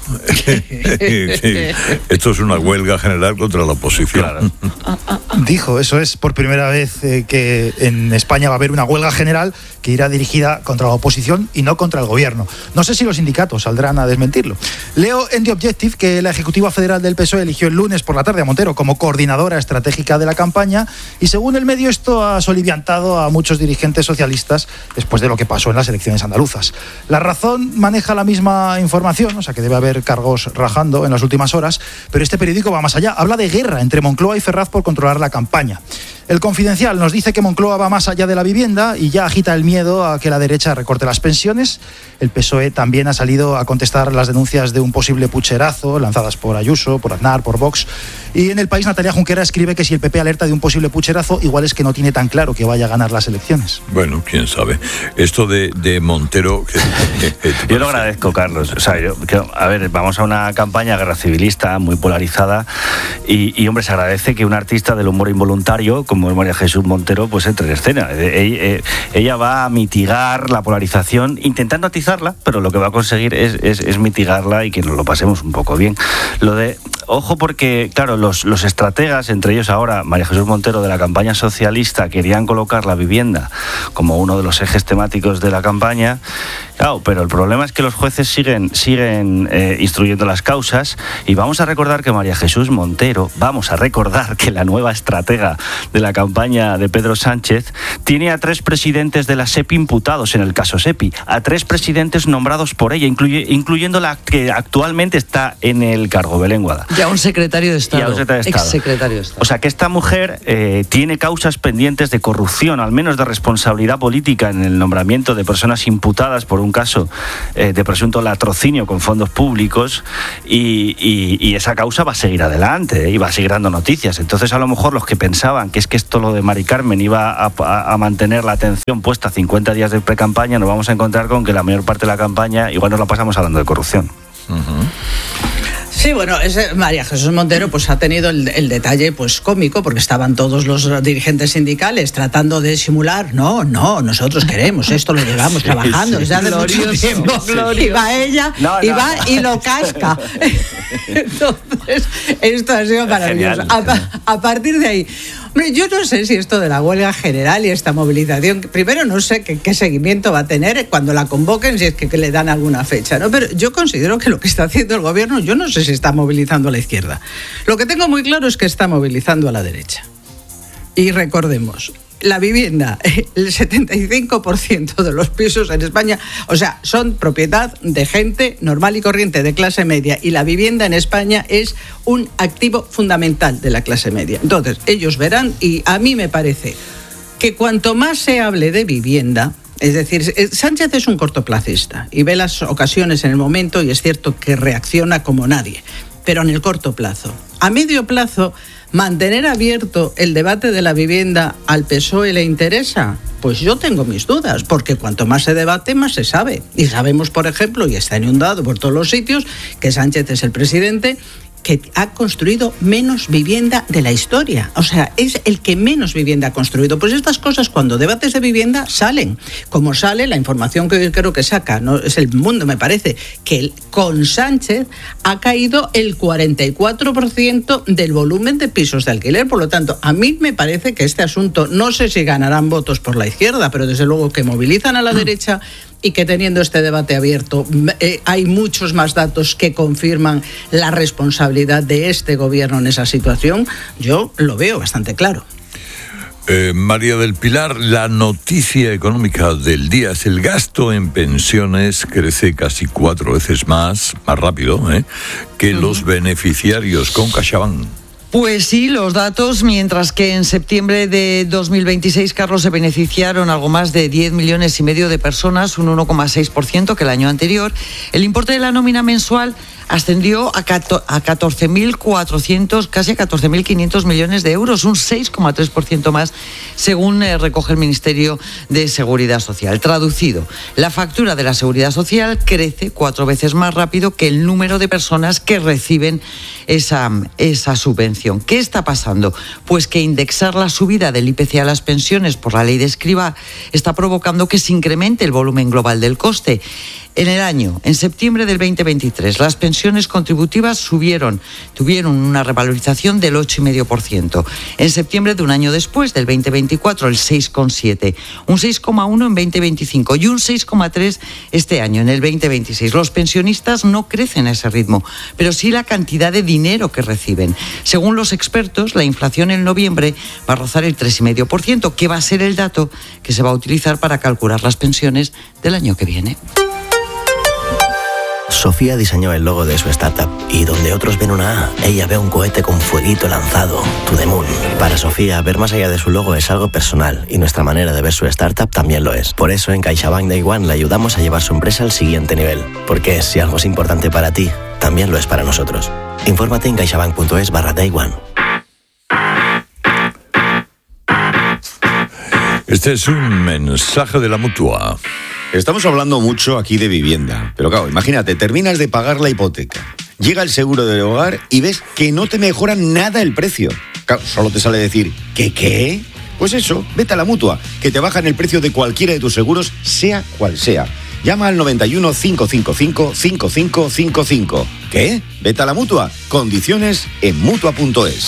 S15: Esto es una huelga general contra la oposición. Claro.
S5: Dijo, eso es por primera vez eh, que en España va a haber una huelga general que irá dirigida contra la oposición y no contra el gobierno. No sé si los sindicatos saldrán a desmentirlo. Leo en The Objective que la Ejecutiva Federal del P S O E eligió el lunes por la tarde a Montero como coordinadora estratégica de la campaña, y según el medio esto ha soliviantado a muchos dirigentes socialistas después de lo que pasó en las elecciones andaluzas. La Razón maneja la misma información, o sea que debe haber cargos rajando en las últimas horas, pero este periódico va más allá. Habla de guerra entre Moncloa y Ferraz por controlar la campaña. El Confidencial nos dice que Moncloa va más allá de la vivienda y ya agita el miedo a que la derecha recorte las pensiones. El P S O E también ha salido a contestar las denuncias de un posible pucherazo lanzadas por Ayuso, por Aznar, por Vox. Y en El País, Natalia Junquera escribe que si el P P alerta de un posible pucherazo, igual es que no tiene tan claro que vaya a ganar las elecciones.
S15: Bueno, quién sabe. Esto de, de Montero... Que, que, que
S6: yo lo agradezco, Carlos. O sea, yo, que, a ver, vamos a una campaña guerra civilista muy polarizada y, y, hombre, se agradece que un artista del humor involuntario como María Jesús Montero pues entre en escena. Ella, ella va a mitigar la polarización intentando atizarla, pero lo que va a conseguir es, es, es mitigarla y que nos lo pasemos un poco bien. Lo de ojo porque, claro, los, los estrategas, entre ellos ahora María Jesús Montero de la campaña socialista, querían colocar la vivienda como uno de los ejes temáticos de la campaña. Claro, pero el problema es que los jueces siguen, siguen eh, instruyendo las causas y vamos a recordar que María Jesús Montero, vamos a recordar que la nueva estratega de la campaña de Pedro Sánchez tiene a tres presidentes de la SEPI imputados en el caso SEPI, a tres presidentes nombrados por ella, incluye, incluyendo la que actualmente está en el cargo, Belén Guada.
S8: Ya un secretario de Estado,
S6: y a un secretario de Estado.
S8: Exsecretario de Estado.
S6: O sea que esta mujer eh, tiene causas pendientes de corrupción, al menos de responsabilidad política en el nombramiento de personas imputadas por un caso eh, de presunto latrocinio con fondos públicos y, y, y esa causa va a seguir adelante eh, y va a seguir dando noticias. Entonces a lo mejor los que pensaban que es que esto lo de Mari Carmen iba a, a, a mantener la atención puesta cincuenta días de pre-campaña, nos vamos a encontrar con que la mayor parte de la campaña igual nos la pasamos hablando de corrupción.
S15: Uh-huh.
S2: Sí, bueno, ese María Jesús Montero pues ha tenido el, el detalle pues cómico porque estaban todos los dirigentes sindicales tratando de simular, no, no, nosotros queremos esto, lo llevamos sí, trabajando desde sí, hace mucho tiempo. Sí, y va ella no, y no. va y lo casca. Entonces, esto ha sido maravilloso. A, a partir de ahí, hombre, yo no sé si esto de la huelga general y esta movilización, primero no sé qué, qué seguimiento va a tener cuando la convoquen, si es que, que le dan alguna fecha, ¿no? Pero yo considero que lo que está haciendo el gobierno, yo no sé si está movilizando a la izquierda. Lo que tengo muy claro es que está movilizando a la derecha. Y recordemos, la vivienda, el setenta y cinco por ciento de los pisos en España, o sea, son propiedad de gente normal y corriente, de clase media, y la vivienda en España es un activo fundamental de la clase media. Entonces, ellos verán, y a mí me parece que cuanto más se hable de vivienda, es decir, Sánchez es un cortoplacista y ve las ocasiones en el momento y es cierto que reacciona como nadie, pero en el corto plazo. A medio plazo, ¿mantener abierto el debate de la vivienda al P S O E le interesa? Pues yo tengo mis dudas, porque cuanto más se debate, más se sabe. Y sabemos, por ejemplo, y está inundado por todos los sitios, que Sánchez es el presidente que ha construido menos vivienda de la historia. O sea, es el que menos vivienda ha construido. Pues estas cosas, cuando debates de vivienda, salen. Como sale la información que hoy creo que saca, ¿no? Es El Mundo, me parece, que con Sánchez ha caído el cuarenta y cuatro por ciento del volumen de pisos de alquiler. Por lo tanto, a mí me parece que este asunto, no sé si ganarán votos por la izquierda, pero desde luego que movilizan a la derecha, y que teniendo este debate abierto eh, hay muchos más datos que confirman la responsabilidad de este gobierno en esa situación, yo lo veo bastante claro.
S15: Eh, María del Pilar, la noticia económica del día es el gasto en pensiones crece casi cuatro veces más, más rápido, ¿eh? que uh-huh. los beneficiarios con CaixaBank.
S8: Pues sí, los datos, mientras que en septiembre de dos mil veintiséis, Carlos, se beneficiaron algo más de diez millones y medio de personas, un uno coma seis por ciento que el año anterior. El importe de la nómina mensual ascendió a catorce mil cuatrocientos, casi a catorce mil quinientos millones de euros, un seis coma tres por ciento más, según eh, recoge el Ministerio de Seguridad Social. Traducido, la factura de la Seguridad Social crece cuatro veces más rápido que el número de personas que reciben esa, esa subvención. ¿Qué está pasando? Pues que indexar la subida del I P C a las pensiones por la ley de Escrivá está provocando que se incremente el volumen global del coste. En el año, en septiembre del veinte veintitrés, las pensiones contributivas subieron, tuvieron una revalorización del ocho coma cinco por ciento. En septiembre de un año después, del veinte veinticuatro, el seis coma siete por ciento, un seis coma uno por ciento en veinte veinticinco y un seis coma tres por ciento este año, en el veinte veintiséis. Los pensionistas no crecen a ese ritmo, pero sí la cantidad de dinero que reciben. Según los expertos, la inflación en noviembre va a rozar el tres coma cinco por ciento, que va a ser el dato que se va a utilizar para calcular las pensiones del año que viene.
S29: Sofía diseñó el logo de su startup y donde otros ven una A, ella ve un cohete con fueguito lanzado, To The Moon. Para Sofía, ver más allá de su logo es algo personal y nuestra manera de ver su startup también lo es. Por eso en CaixaBank Day One le ayudamos a llevar su empresa al siguiente nivel. Porque si algo es importante para ti, también lo es para nosotros. Infórmate en caixabank.es barra Day One.
S15: Este es un mensaje de la Mutua.
S9: Estamos hablando mucho aquí de vivienda, pero claro, imagínate, terminas de pagar la hipoteca, llega el seguro del hogar y ves que no te mejoran nada el precio. Claro, solo te sale decir, ¿qué qué? Pues eso, vete a la Mutua, que te bajan el precio de cualquiera de tus seguros, sea cual sea. Llama al noventa y uno, cinco cinco cinco, cinco cinco cinco cinco. ¿Qué? Vete a la Mutua. Condiciones en Mutua punto es.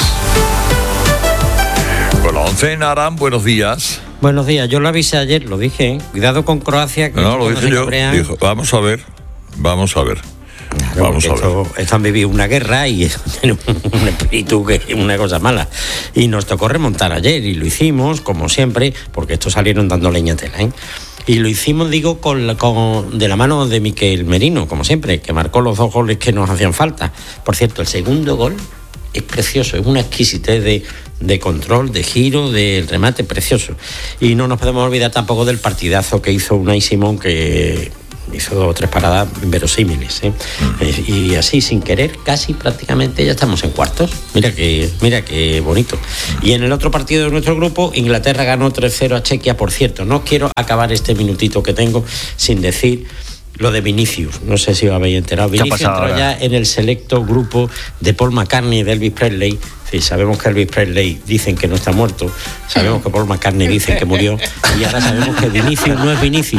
S15: Con la once en Aram, buenos días.
S10: Buenos días, yo lo avisé ayer, lo dije, ¿eh? Cuidado con Croacia. Que
S15: no, lo dije yo. Dijo, vamos a ver, vamos a ver.
S10: Claro, vamos a esto, ver. Esto han vivido una guerra y tiene un espíritu que es una cosa mala. Y nos tocó remontar ayer y lo hicimos, como siempre, porque estos salieron dando leña a tela, ¿eh? Y lo hicimos, digo, con, con de la mano de Miquel Merino, como siempre, que marcó los dos goles que nos hacían falta. Por cierto, el segundo gol es precioso, es una exquisitez de, de control, de giro, de remate, precioso. Y no nos podemos olvidar tampoco del partidazo que hizo Unai Simón, que hizo dos o tres paradas inverosímiles, ¿eh? Mm. Y así, sin querer, casi prácticamente ya estamos en cuartos. Mira que, mira qué bonito. Y en el otro partido de nuestro grupo, Inglaterra ganó tres cero a Chequia. Por cierto, no quiero acabar este minutito que tengo sin decir lo de Vinicius. No sé si os habéis enterado. Vinicius entró ahora ya en el selecto grupo de Paul McCartney y de Elvis Presley. Sí, sabemos que Elvis Presley dicen que no está muerto, sabemos que Paul McCartney dicen que murió, y ahora sabemos que Vinicius no es Vinicius,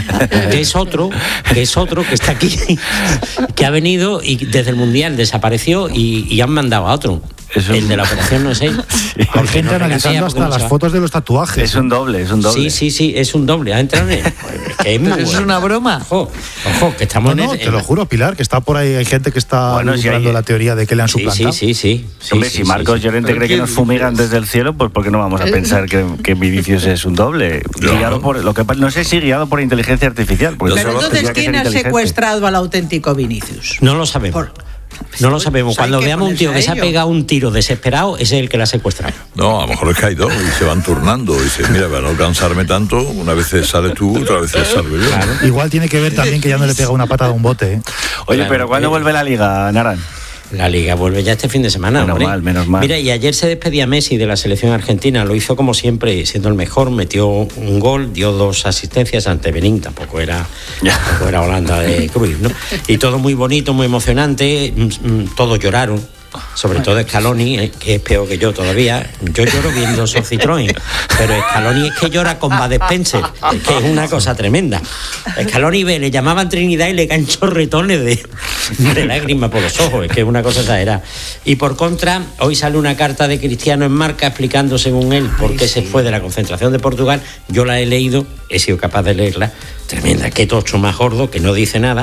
S10: que es otro, que es otro que está aquí, que ha venido y desde el Mundial desapareció y, y han mandado a otro. Un... El de la operación no es él.
S5: Sí. Hay gente analizando hasta las fotos de los tatuajes.
S6: Es un doble, es un doble.
S10: Sí, sí, sí, es un doble. Ha entrado en... que es, muy
S8: ¿Es
S10: bueno.
S8: una broma?
S10: Ojo, ojo, que estamos
S5: no, no,
S10: en...
S5: te lo juro, Pilar, que está por ahí, hay gente que está
S6: bueno,
S5: buscando si hay... la teoría de que le han suplantado.
S10: Sí, sí, sí. sí.
S6: Hombre,
S10: sí,
S6: si
S10: sí,
S6: Marcos
S10: sí, sí.
S6: Llorente cree que nos fumigan desde el cielo, pues ¿por qué no vamos a pensar que, que Vinicius es un doble? No, guiado no. por lo que no sé si guiado por inteligencia artificial.
S2: Pero entonces, ¿quién ha secuestrado al auténtico Vinicius?
S10: No lo sabemos. Por... No lo sabemos. Cuando veamos un tío que se ha pegado un tiro desesperado, ese es el que la ha secuestrado.
S15: No, a lo mejor es que hay dos y se van turnando. Y dice, mira, para no cansarme tanto, una vez sale tú, otra vez salgo yo.
S5: Claro. Igual tiene que ver también que ya no le pega una patada a un bote, ¿eh?
S6: Oye, claro, pero ¿cuándo vuelve la Liga, Naran?
S10: La Liga vuelve ya este fin de semana,
S6: menos
S10: hombre.
S6: mal, menos mal.
S10: Mira, y ayer se despedía Messi de la selección argentina, lo hizo como siempre, siendo el mejor, metió un gol, dio dos asistencias ante Benín, tampoco era, tampoco era Holanda de Cruyff, ¿no? Y todo muy bonito, muy emocionante, todos lloraron. Sobre todo Scaloni, que es peor que yo todavía. Yo lloro viendo So Citroën, pero Scaloni es que llora con Bud Spencer, es que es una cosa tremenda. Scaloni ve, le llamaban Trinidad y le caen chorretones de, de lágrimas por los ojos, es que es una cosa exagerada. Y por contra, hoy sale una carta de Cristiano en Marca explicando, según él, por qué se fue de la concentración de Portugal. Yo la he leído, he sido capaz de leerla, tremenda, qué tocho más gordo, que no dice nada,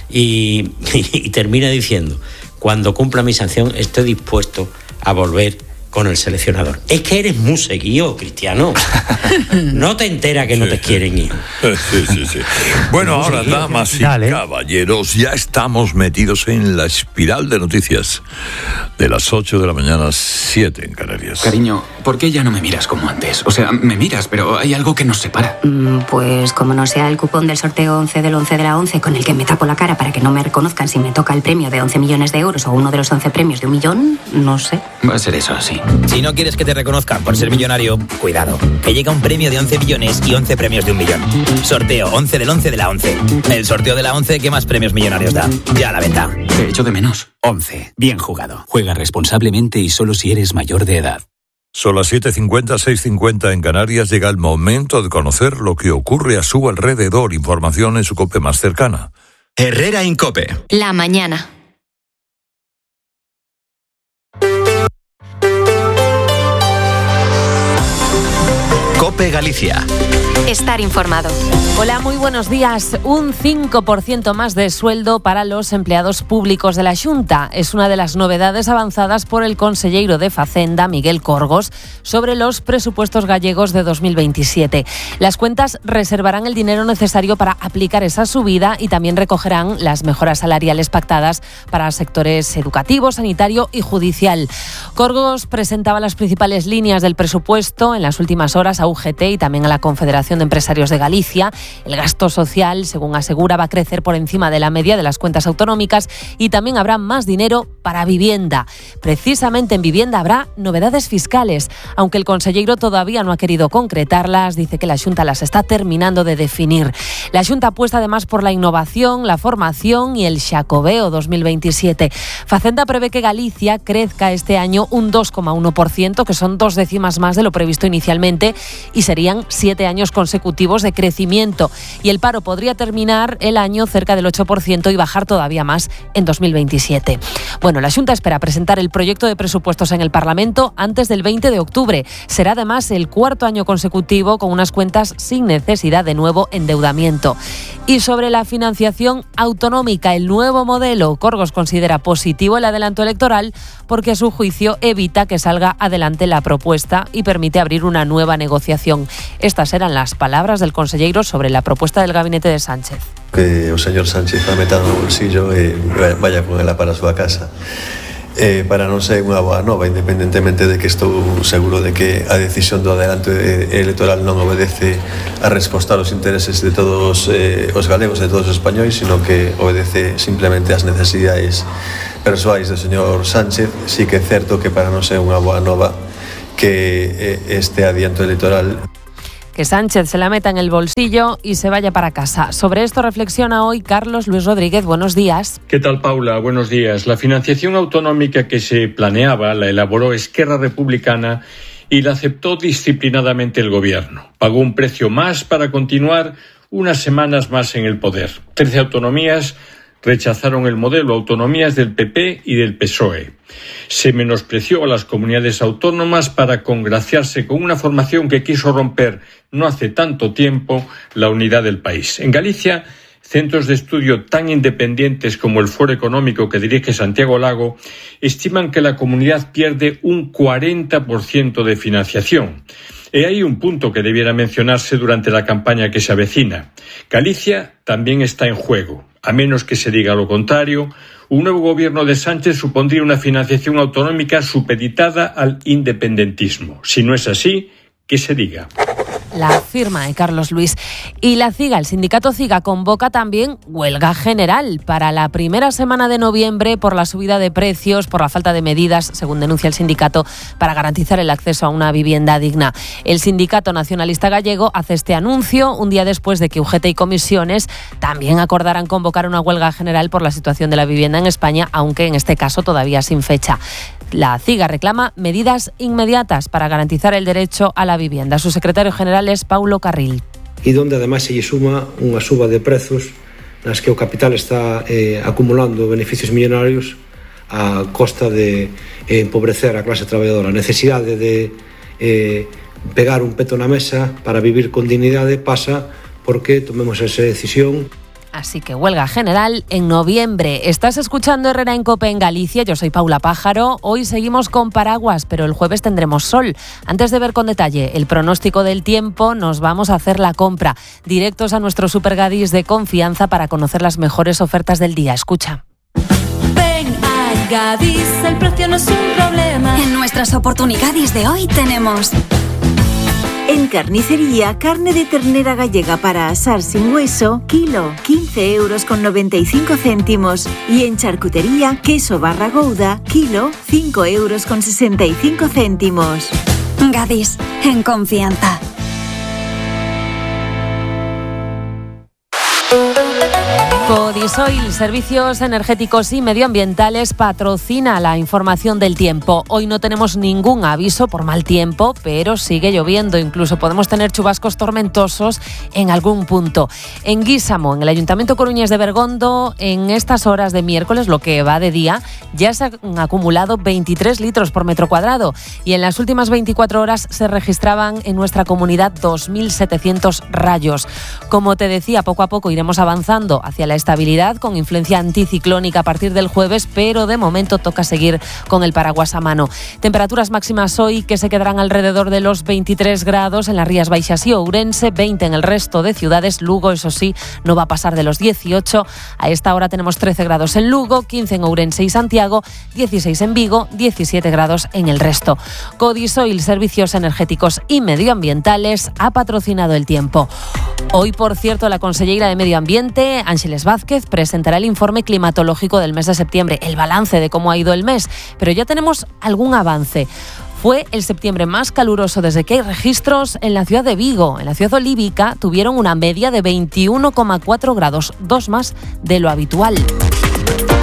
S10: y, y, y termina diciendo: cuando cumpla mi sanción, estoy dispuesto a volver con el seleccionador. Es que eres muy seguido, Cristiano. No te enteras que no te quieren, hijo.
S15: Sí, sí, sí. Bueno, ahora, damas y Dale. caballeros, ya estamos metidos en la espiral de noticias de las ocho de la mañana, siete en Canarias.
S12: Cariño, ¿por qué ya no me miras como antes? O sea, me miras, pero hay algo que nos separa.
S32: Mm, pues como no sea el cupón del sorteo once del once de la once con el que me tapo la cara para que no me reconozcan si me toca el premio de once millones de euros o uno de los once premios de un millón, no sé.
S12: Va a ser eso, sí.
S13: Si no quieres que te reconozcan por ser millonario, cuidado, que llega un premio de once millones y once premios de un millón. Sorteo once del once de la once. El sorteo de la once que más premios millonarios da. Ya a la venta.
S12: Te echo de menos.
S19: once. Bien jugado. Juega responsablemente y solo si eres mayor de edad.
S15: Son las siete cincuenta, seis cincuenta en Canarias. Llega el momento de conocer lo que ocurre a su alrededor. Información en su COPE más cercana.
S4: Herrera en COPE.
S3: La mañana.
S4: COPE Galicia.
S3: Estar informado.
S20: Hola, muy buenos días. Un cinco por ciento más de sueldo para los empleados públicos de la Xunta. Es una de las novedades avanzadas por el conselleiro de Facenda, Miguel Corgos, sobre los presupuestos gallegos de dos mil veintisiete. Las cuentas reservarán el dinero necesario para aplicar esa subida y también recogerán las mejoras salariales pactadas para sectores educativo, sanitario y judicial. Corgos presentaba las principales líneas del presupuesto en las últimas horas a U G T y también a la Confederación de Empresarios de Galicia. El gasto social, según asegura, va a crecer por encima de la media de las cuentas autonómicas y también habrá más dinero para vivienda. Precisamente en vivienda habrá novedades fiscales. Aunque el conselleiro todavía no ha querido concretarlas, dice que la Xunta las está terminando de definir. La Xunta apuesta además por la innovación, la formación y el Xacobeo dos mil veintisiete. Facenda prevé que Galicia crezca este año un dos coma uno por ciento, que son dos décimas más de lo previsto inicialmente, y serían siete años consecutivos de crecimiento. Y el paro podría terminar el año cerca del ocho por ciento y bajar todavía más en dos mil veintisiete. Bueno, la Xunta espera presentar el proyecto de presupuestos en el Parlamento antes del veinte de octubre. Será además el cuarto año consecutivo con unas cuentas sin necesidad de nuevo endeudamiento. Y sobre la financiación autonómica, el nuevo modelo, Corgos considera positivo el adelanto electoral porque a su juicio evita que salga adelante la propuesta y permite abrir una nueva negociación. Estas eran las palabras del conselleiro sobre la propuesta del gabinete de Sánchez.
S11: Que o señor Sánchez va metado no bolsillo e vaya con ela para a súa casa. Eh, para non ser unha boa nova, independentemente de que estou seguro de que a decisión do adelanto electoral non obedece a resposta aos intereses de todos eh, os galegos, de todos os españois, sino que obedece simplemente ás necesidades persoais do señor Sánchez. Sí que é certo que para non ser unha boa nova que eh, este adianto electoral
S20: que Sánchez se la meta en el bolsillo y se vaya para casa. Sobre esto reflexiona hoy Carlos Luis Rodríguez. Buenos días.
S14: ¿Qué tal, Paula? Buenos días. La financiación autonómica que se planeaba la elaboró Esquerra Republicana y la aceptó disciplinadamente el gobierno. Pagó un precio más para continuar unas semanas más en el poder. Trece autonomías rechazaron el modelo, autonomías del P P y del P S O E. Se menospreció a las comunidades autónomas para congraciarse con una formación que quiso romper no hace tanto tiempo la unidad del país. En Galicia, centros de estudio tan independientes como el Foro Económico que dirige Santiago Lago estiman que la comunidad pierde un cuarenta por ciento de financiación. Y hay un punto que debiera mencionarse durante la campaña que se avecina. Galicia también está en juego. A menos que se diga lo contrario, un nuevo gobierno de Sánchez supondría una financiación autonómica supeditada al independentismo. Si no es así, que se diga.
S20: La firma de Carlos Luis. Y la CIGA, el sindicato CIGA, convoca también huelga general para la primera semana de noviembre por la subida de precios, por la falta de medidas, según denuncia el sindicato, para garantizar el acceso a una vivienda digna. El Sindicato Nacionalista Gallego hace este anuncio un día después de que U G T y comisiones también acordaran convocar una huelga general por la situación de la vivienda en España, aunque en este caso todavía sin fecha. La CIGA reclama medidas inmediatas para garantizar el derecho a la vivienda. Su secretario general es Paulo Carril.
S16: E donde ademais se lle suma unha suba de prezos nas que o capital está eh, acumulando beneficios millonarios a costa de eh, empobrecer a clase traballadora. A necesidade de eh, pegar un peto na mesa para vivir con dignidade pasa porque tomemos esa decisión.
S20: Así que huelga general en noviembre. Estás escuchando Herrera en COPE en Galicia. Yo soy Paula Pájaro. Hoy seguimos con paraguas, pero el jueves tendremos sol. Antes de ver con detalle el pronóstico del tiempo, nos vamos a hacer la compra. Directos a nuestro Super Gadis de confianza para conocer las mejores ofertas del día. Escucha.
S17: Ven a Gadis, el precio no es un problema.
S1: En nuestras oportunidades de hoy tenemos...
S18: En carnicería, carne de ternera gallega para asar sin hueso, kilo, quince euros con noventa y cinco céntimos. Y en charcutería, queso barra gouda, kilo, cinco euros con sesenta y cinco céntimos.
S1: Gadis, en confianza.
S20: Codisoil, Servicios Energéticos y Medioambientales, patrocina la información del tiempo. Hoy no tenemos ningún aviso por mal tiempo, pero sigue lloviendo. Incluso podemos tener chubascos tormentosos en algún punto. En Guísamo, en el Ayuntamiento coruñés de Bergondo, en estas horas de miércoles, lo que va de día, ya se han acumulado veintitrés litros por metro cuadrado. Y en las últimas veinticuatro horas se registraban en nuestra comunidad dos mil setecientos rayos. Como te decía, poco a poco iremos avanzando hacia la estabilidad con influencia anticiclónica a partir del jueves, pero de momento toca seguir con el paraguas a mano. Temperaturas máximas hoy que se quedarán alrededor de los veintitrés grados en las Rías Baixas y Ourense, veinte en el resto de ciudades. Lugo, eso sí, no va a pasar de los dieciocho. A esta hora tenemos trece grados en Lugo, quince en Ourense y Santiago, dieciséis en Vigo, diecisiete grados en el resto. Codisoil, Servicios Energéticos y Medioambientales, ha patrocinado el tiempo. Hoy, por cierto, la conselleira de Medio Ambiente, Ángeles Vázquez, presentará el informe climatológico del mes de septiembre, el balance de cómo ha ido el mes, pero ya tenemos algún avance. Fue el septiembre más caluroso desde que hay registros en la ciudad de Vigo. En la ciudad olívica tuvieron una media de veintiuno coma cuatro grados, dos más de lo habitual.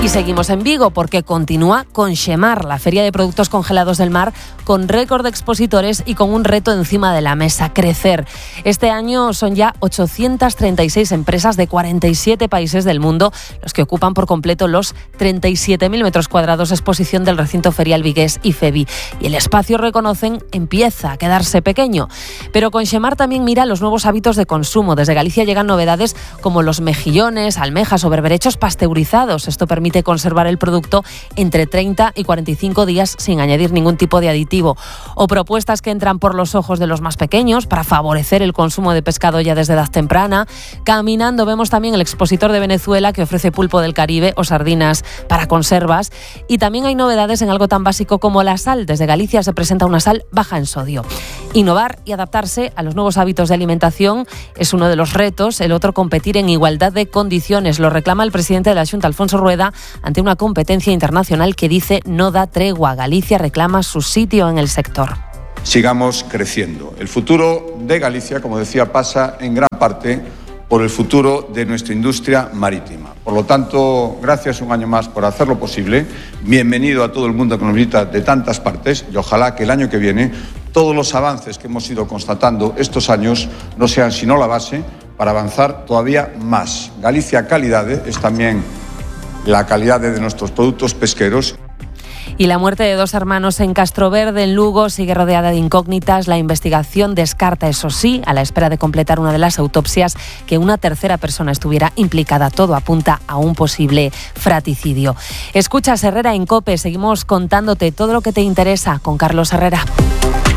S20: Y seguimos en Vigo porque continúa Conxemar, la feria de productos congelados del mar, con récord de expositores y con un reto encima de la mesa: crecer. Este año son ya ochocientas treinta y seis empresas de cuarenta y siete países del mundo los que ocupan por completo los treinta y siete mil metros cuadrados de exposición del recinto ferial vigués IFEBI. Y el espacio, reconocen, empieza a quedarse pequeño. Pero Conxemar también mira los nuevos hábitos de consumo. Desde Galicia llegan novedades como los mejillones, almejas o berberechos pasteurizados. Esto permite conservar el producto entre treinta y cuarenta y cinco días sin añadir ningún tipo de aditivo. O propuestas que entran por los ojos de los más pequeños para favorecer el consumo de pescado ya desde edad temprana. Caminando vemos también el expositor de Venezuela, que ofrece pulpo del Caribe o sardinas para conservas. Y también hay novedades en algo tan básico como la sal. Desde Galicia se presenta una sal baja en sodio. Innovar y adaptarse a los nuevos hábitos de alimentación es uno de los retos. El otro, competir en igualdad de condiciones. Lo reclama el presidente de la Xunta, Alfonso Rueda, ante una competencia internacional que dice no da tregua. Galicia reclama su sitio en el sector.
S7: Sigamos creciendo. El futuro de Galicia, como decía, pasa en gran parte por el futuro de nuestra industria marítima. Por lo tanto, gracias un año más por hacerlo posible. Bienvenido a todo el mundo que nos visita de tantas partes y ojalá que el año que viene todos los avances que hemos ido constatando estos años no sean sino la base para avanzar todavía más. Galicia Calidad es también la calidad de nuestros productos pesqueros.
S20: Y la muerte de dos hermanos en Castroverde, en Lugo, sigue rodeada de incógnitas. La investigación descarta, eso sí, a la espera de completar una de las autopsias, que una tercera persona estuviera implicada. Todo apunta a un posible fraticidio. Escuchas Herrera en COPE. Seguimos contándote todo lo que te interesa con Carlos Herrera.